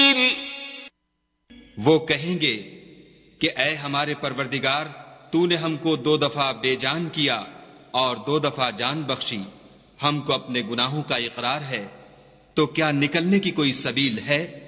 वो कहेंगे कि ऐ हमारे परवरदिगार, तूने हमको 2 दफा बेजान किया और 2 दफा जान बख्शी, हमको अपने गुनाहों का इकरार है, तो क्या निकलने की कोई सबील है?